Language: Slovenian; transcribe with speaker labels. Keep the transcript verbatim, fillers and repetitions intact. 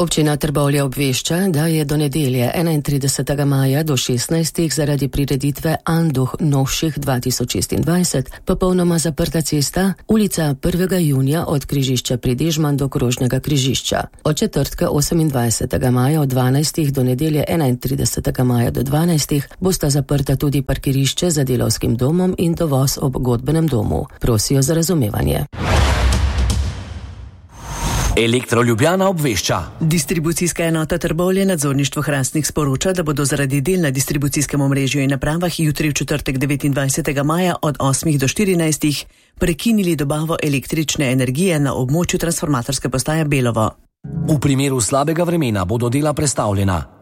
Speaker 1: Občina Trbovlje obvešča, da je do nedelje enaintridesetega maja do šestnajstih zaradi prireditve Anduh novših dva tisoč šestindvajset popolnoma zaprta cesta ulica prvega junija od križišča pri Dežman do krožnega križišča. Od četrtka osemindvajsetega maja od dvanajstih do nedelje enaintridesetega maja do dvanajstih bosta zaprta tudi parkirišče za Delavskim domom in dovoz ob Godbenem domu. Prosijo za razumevanje.
Speaker 2: Elektro Ljubljana obvešča.
Speaker 3: Distribucijska enota Trbovlje nadzorništvo Hrastnik sporoča, da bodo zaradi del na distribucijskem omrežju in napravah jutri v četrtek devetindvajsetega maja od osmih do štirinajstih prekinili dobavo električne energije na območju transformatorske postaje Belovo.
Speaker 2: V primeru slabega vremena bodo dela prestavljena.